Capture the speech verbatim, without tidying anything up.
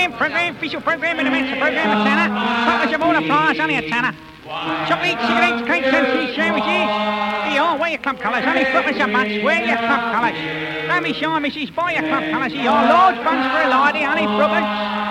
Program, program, official program in the midst of program of Tanner. Purpose of all applause, only a Tanner. Chocolate, cigarettes, cakes, and cheese sandwiches. Here you are, wear your club colours, only purpose of much, wear your club colours. Don't be shy, missus, buy your club colours. Here you are, large buns for a lady, only purpose.